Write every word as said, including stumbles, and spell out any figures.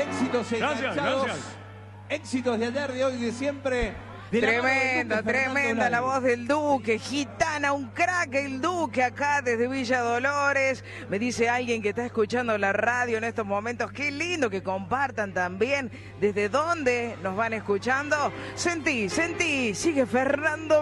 Éxitos Gracias, enganchados. gracias. Éxitos de ayer, de hoy, de siempre. De la mano del Tremenda, Duque Fernando tremenda la Lali. voz del Duque, gitana, un crack el Duque acá desde Villa Dolores. Me dice alguien que está escuchando la radio en estos momentos, qué lindo que compartan también desde dónde nos van escuchando. Sentí, sentí, sigue Fernando